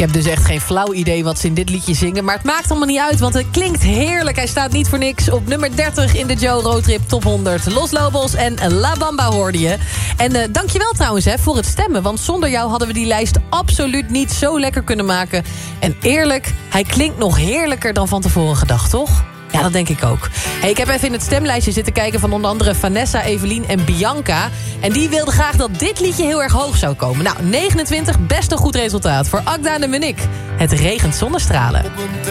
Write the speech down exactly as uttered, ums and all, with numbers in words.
heb dus echt geen flauw idee wat ze in dit liedje zingen. Maar het maakt allemaal niet uit, want het klinkt heerlijk. Hij staat niet voor niks op nummer dertig in de Joe Roadtrip Top honderd. Los Lobos en La Bamba hoorde je. En uh, dankjewel trouwens hè, voor het stemmen. Want zonder jou hadden we die lijst absoluut niet zo lekker kunnen maken. En eerlijk, hij klinkt nog heerlijker dan van tevoren gedacht, toch? Ja, dat denk ik ook. Hey, ik heb even in het stemlijstje zitten kijken van onder andere Vanessa, Evelien en Bianca. En die wilden graag dat dit liedje heel erg hoog zou komen. Nou, negenentwintig, best een goed resultaat voor Akda en de Munnik. Het regent zonnestralen.